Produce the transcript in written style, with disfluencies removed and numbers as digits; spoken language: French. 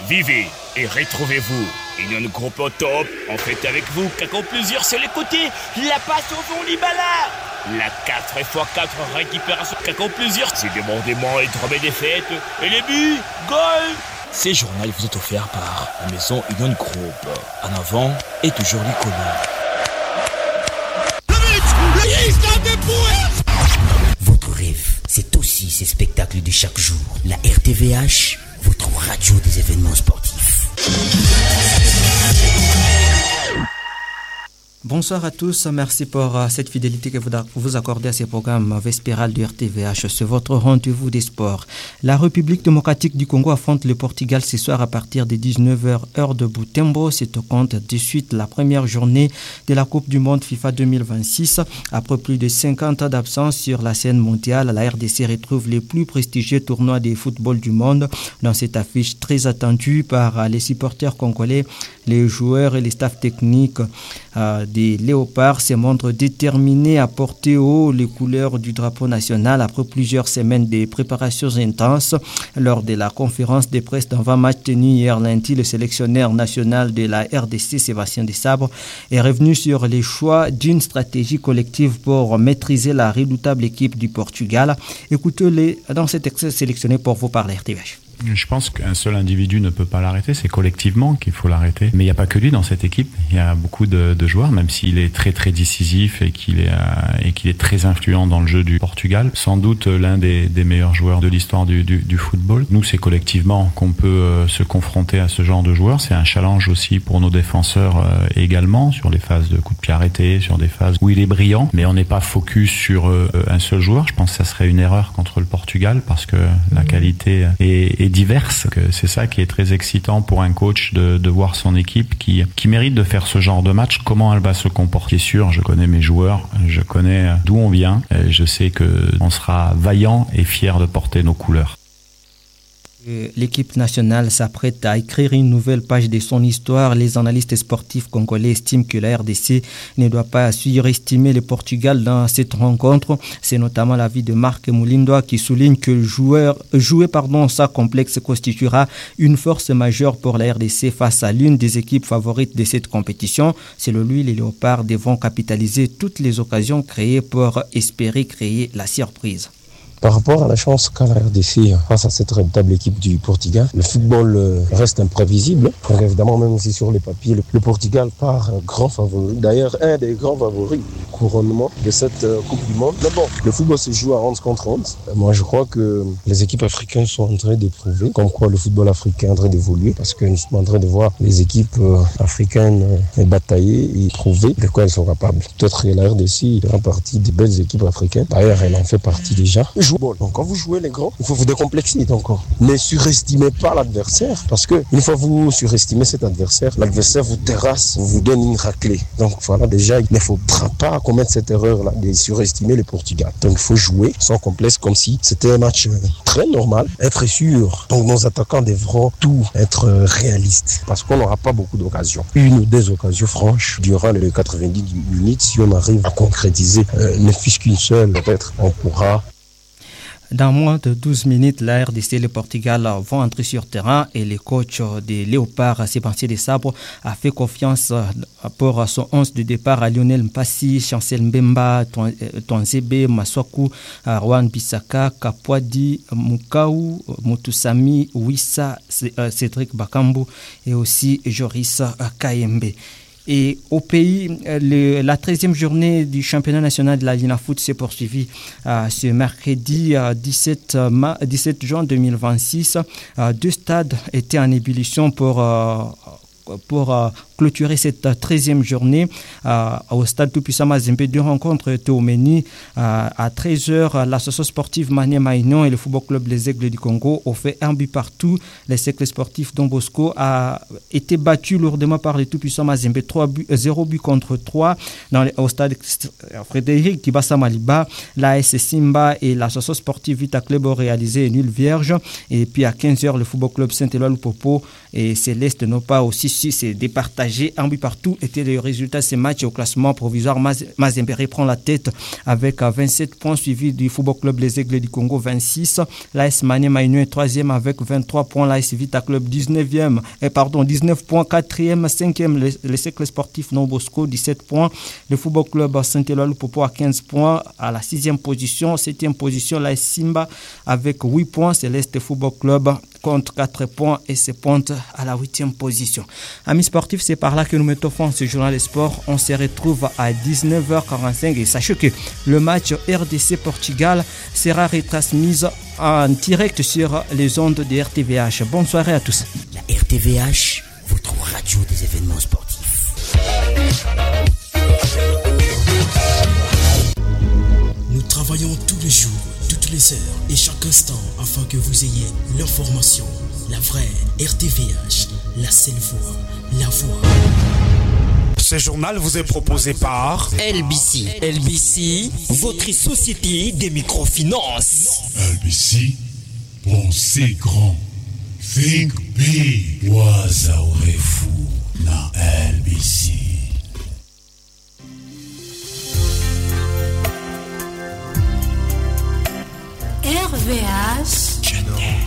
Vivez et retrouvez-vous. Union Group au top, en fait avec vous, Kako plusieurs sur les côtés, la passe au fond Libala. La 4x4 récupération, Kako plusieurs, c'est débordement et tremblement des fêtes, et les buts, goal. Ces journaux vous est offert par la maison Union Group. En avant et toujours l'icône. Votre rêve, c'est aussi ces spectacles de chaque jour. La RTVH, votre radio des événements sportifs. Bonsoir à tous, merci pour cette fidélité que vous accordez à ces programmes vespéral de RTVH. C'est votre rendez-vous des sports. La République démocratique du Congo affronte le Portugal ce soir à partir de 19h heure de Butembo. C'est au compte de suite la première journée de la Coupe du Monde FIFA 2026. Après plus de 50 ans d'absence sur la scène mondiale, la RDC retrouve les plus prestigieux tournois de football du monde. Dans cette affiche très attendue par les supporters congolais, les joueurs et les staffs techniques des Léopards se montrent déterminés à porter haut les couleurs du drapeau national après plusieurs semaines de préparations intenses. Lors de la conférence de presse d'avant-match tenue hier lundi, le sélectionneur national de la RDC, Sébastien Desabre, est revenu sur les choix d'une stratégie collective pour maîtriser la redoutable équipe du Portugal. Écoutez-les dans cet extrait sélectionné pour vous par la RTVH. Je pense qu'un seul individu ne peut pas l'arrêter, c'est collectivement qu'il faut l'arrêter. Mais il n'y a pas que lui dans cette équipe, il y a beaucoup de joueurs, même s'il est très très décisif et qu'il est très influent dans le jeu du Portugal. Sans doute l'un des meilleurs joueurs de l'histoire du football. Nous, c'est collectivement qu'on peut se confronter à ce genre de joueurs. C'est un challenge aussi pour nos défenseurs également, sur les phases de coups de pied arrêtés, sur des phases où il est brillant. Mais on n'est pas focus sur un seul joueur. Je pense que ça serait une erreur contre le Portugal parce que la qualité est diverses. C'est ça qui est très excitant pour un coach de voir son équipe qui mérite de faire ce genre de match. Comment elle va se comporter? Sûr, je connais mes joueurs, je connais d'où on vient, je sais que on sera vaillant et fier de porter nos couleurs. L'équipe nationale s'apprête à écrire une nouvelle page de son histoire. Les analystes sportifs congolais estiment que la RDC ne doit pas surestimer le Portugal dans cette rencontre. C'est notamment l'avis de Marc Moulindoa qui souligne que jouer sans complexe constituera une force majeure pour la RDC face à l'une des équipes favorites de cette compétition. Selon lui, les Léopards devront capitaliser toutes les occasions créées pour espérer créer la surprise. Par rapport à la chance qu'a la RDC face à cette redoutable équipe du Portugal, le football reste imprévisible. Évidemment, même si sur les papiers, le Portugal part un grand favori. D'ailleurs, un des grands favoris au couronnement de cette Coupe du Monde. Mais bon, le football se joue à 11 contre 11. Moi, je crois que les équipes africaines sont en train d'éprouver comme quoi le football africain est en train d'évoluer parce que nous sommes en train de voir les équipes africaines batailler et prouver de quoi elles sont capables. Peut-être que la RDC fera partie des belles équipes africaines. D'ailleurs, elle en fait partie déjà. Donc quand vous jouez les grands, il faut vous décomplexer encore. Ne surestimez pas l'adversaire parce que une fois vous surestimez cet adversaire, l'adversaire vous terrasse, vous donne une raclée. Donc voilà, déjà il ne faudra pas commettre cette erreur-là de surestimer le Portugal. Donc il faut jouer sans complexe comme si c'était un match très normal, être sûr. Donc nos attaquants devront tout être réalistes parce qu'on n'aura pas beaucoup d'occasions. Une ou deux occasions franches durant les 90 minutes, si on arrive à concrétiser ne fût-ce qu'une seule, peut-être on pourra. Dans moins de 12 minutes, la RDC et le Portugal vont entrer sur terrain et le coach des Léopards, Sébastien Desabre, a fait confiance pour son 11 de départ à Lionel Mpassi, Chancel Mbemba, Twanzebe, Maswaku, Rwan Bissaka, Kapwadi, Mukau, Mutusami, Wissa, Cédric Bakambu et aussi Joris Kayembe. Et au pays, la 13e journée du championnat national de la Linafoot s'est poursuivie ce mercredi 17 juin 2026. Deux stades étaient en ébullition pour clôturer cette 13e journée au stade Tout-Puissant Mazembe. Deux rencontres étaient au menu. À 13h, l'association sportive Maniema Union et le football club Les Aigles du Congo ont fait un but partout. Les cercles sportifs Don Bosco a été battu lourdement par le Tout-Puissant Mazembe. 0 but contre 3 au stade Frédéric Kibasa Maliba. L'AS Simba et l'association sportive Vita Club ont réalisé une nul vierge. Et puis à 15h, le football club Saint-Éloi Lupopo et Céleste n'ont pas aussi aussi s'est départagé. Un but partout était le résultat de ce match. Au classement provisoire, Mazembe prend la tête avec 27 points, suivi du Football Club Les Aigles du Congo 26. L'AS Maniema Union est 3e avec 23 points. L'AS Vita Club 19 points. 4e, 5e, le Cercle Sportif Non Bosco 17 points. Le Football Club Saint-Éloi Lupopo à 15 points. À la 6e position, 7e position, l'AS Simba avec 8 points. Céleste Football Club compte 4 points et se pointe à la 8e position. Amis sportifs, c'est par là que nous mettons fin à ce journal des sports. On se retrouve à 19h45 et sachez que le match RDC-Portugal sera retransmis en direct sur les ondes de RTVH. Bonne soirée à tous. La RTVH, votre radio des événements sportifs. Nous travaillons tous les jours, toutes les heures et chaque instant afin que vous ayez l'information, la vraie RTVH, la seule voix, la voix. Ce journal vous est proposé par LBC. LBC, votre société de microfinance. LBC, pensez grand. Think big. Waza urefu na LBC. RVH